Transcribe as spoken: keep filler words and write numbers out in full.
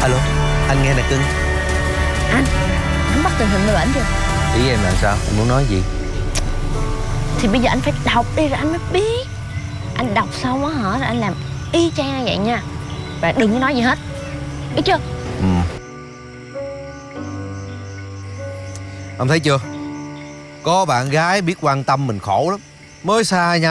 Alo, anh nghe nè cưng. Anh, nắm bắt tình hình bệnh chưa? Ý em là sao? Em muốn nói gì? Thì bây giờ anh phải đọc đi rồi anh mới biết. Anh đọc xong á hả, rồi anh làm y chang như vậy nha. Và đừng có nói gì hết, biết chưa? Ừ. Ông thấy chưa? Có bạn gái biết quan tâm mình khổ lắm. Mới xa nhau